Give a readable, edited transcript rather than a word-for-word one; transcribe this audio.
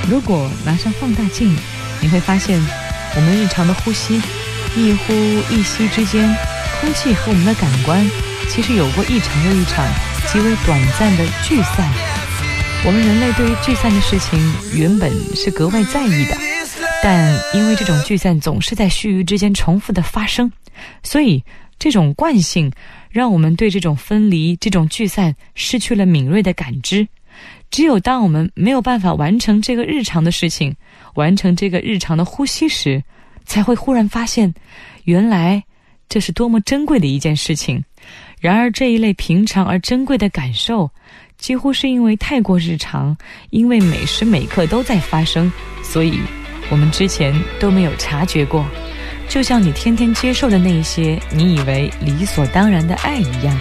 如果拿上放大镜，你会发现我们日常的呼吸，一呼一吸之间，空气和我们的感官其实有过一场又一场极为短暂的聚散。我们人类对于聚散的事情原本是格外在意的，但因为这种聚散总是在须臾之间重复的发生，所以这种惯性让我们对这种分离、这种聚散失去了敏锐的感知。只有当我们没有办法完成这个日常的事情，完成这个日常的呼吸时，才会忽然发现，原来这是多么珍贵的一件事情。然而这一类平常而珍贵的感受，几乎是因为太过日常，因为每时每刻都在发生，所以我们之前都没有察觉过。就像你天天接受的那一些你以为理所当然的爱一样。